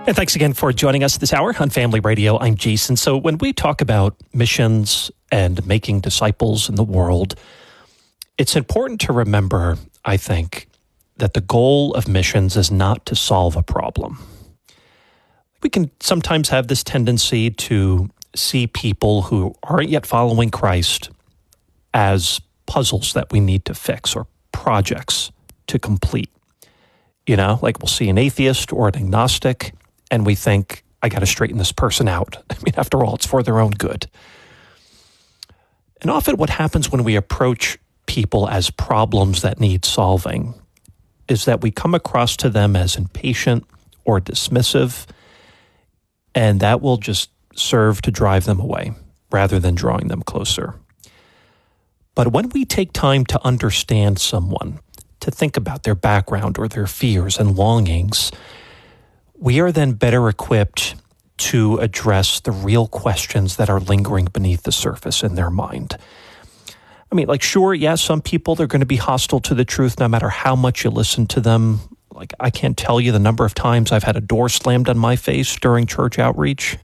And thanks again for joining us this hour on Family Radio. I'm Jason. So when we talk about missions and making disciples in the world, it's important to remember, I think, that the goal of missions is not to solve a problem. We can sometimes have this tendency to see people who aren't yet following Christ as puzzles that we need to fix or projects to complete. You know, like we'll see an atheist or an agnostic, and we think, I got to straighten this person out. I mean, after all, it's for their own good. And often what happens when we approach people as problems that need solving is that we come across to them as impatient or dismissive, and that will just serve to drive them away rather than drawing them closer. But when we take time to understand someone, to think about their background or their fears and longings, we are then better equipped to address the real questions that are lingering beneath the surface in their mind. I mean, like, sure, yes, some people, they're going to be hostile to the truth no matter how much you listen to them. Like, I can't tell you the number of times I've had a door slammed on my face during church outreach.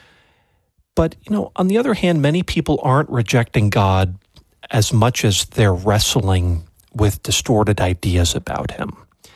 But, you know, on the other hand, many people aren't rejecting God as much as they're wrestling with distorted ideas about him.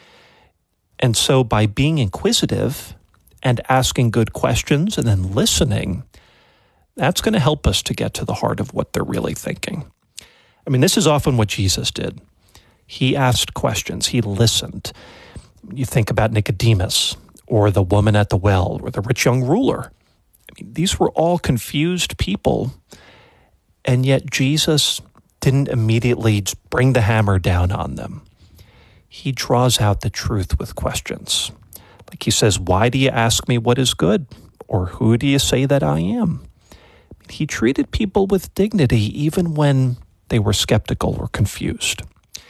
And so by being inquisitive and asking good questions and then listening, that's going to help us to get to the heart of what they're really thinking. I mean, this is often what Jesus did. He asked questions. He listened. You think about Nicodemus or the woman at the well or the rich young ruler. I mean, these were all confused people, and yet Jesus didn't immediately bring the hammer down on them. He draws out the truth with questions. Like he says, why do you ask me what is good? Or who do you say that I am? He treated people with dignity even when they were skeptical or confused.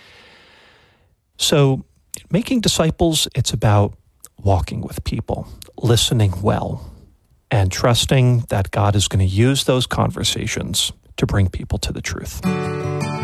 So making disciples, it's about walking with people, listening well, and trusting that God is going to use those conversations to bring people to the truth.